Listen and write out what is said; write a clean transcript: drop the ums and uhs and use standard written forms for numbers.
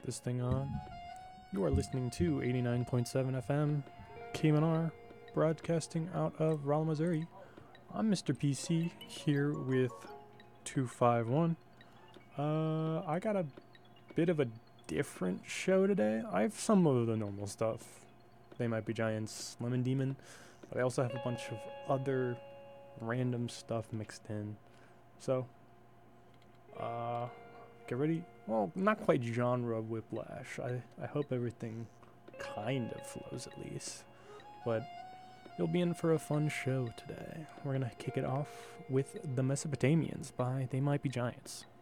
this thing on. You are listening to 89.7 FM, KMNR, broadcasting out of Rolla, Missouri. I'm Mr. PC here with 251. I got a bit of a different show today. I have some of the normal stuff. They Might Be Giants, Lemon Demon, but I also have a bunch of other random stuff mixed in. So, get ready. Well, not quite genre whiplash. I hope everything kind of flows at least. But you'll be in for a fun show today. We're gonna kick it off with The Mesopotamians by They Might Be Giants.